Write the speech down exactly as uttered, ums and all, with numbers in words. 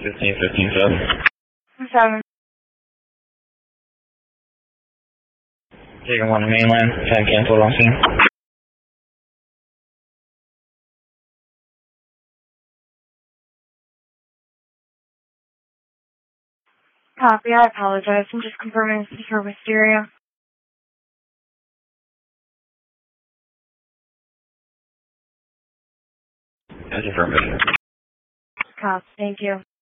fifteen, fifteen, seven. seven. Taking one to mainland, ten canceled on scene. Copy, I apologize. I'm just confirming this is for Wisteria. That's affirmative. Copy, thank you.